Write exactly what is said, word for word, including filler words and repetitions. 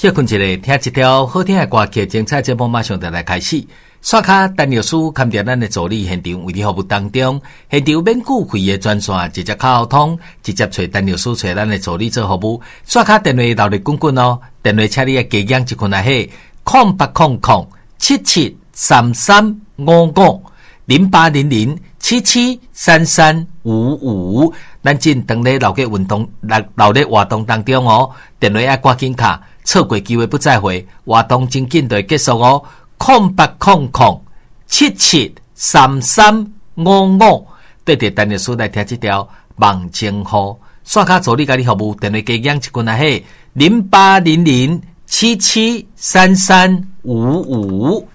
休困一下，听一条好听的歌曲，精彩节目马上就来开始。刷卡陈律师看着咱的助理现场为你服务当中，现场免付费的专线直接靠通，直接找陈律师找咱的助理做服务。刷卡电话闹热滚滚哦，电话请你的加减一群来嘿，空八空空七七三三五五零八零零七七三三五五。咱正当咧闹热运动、闹闹热活动当中哦，电话要赶紧卡，错过机会不再回，活动真紧就会结束哦。空八空空七七三三五五，对着陈律师来听这条梦情雨。刷卡助理甲你服务，电话加减一群来嘿，零八零零七七三三五五。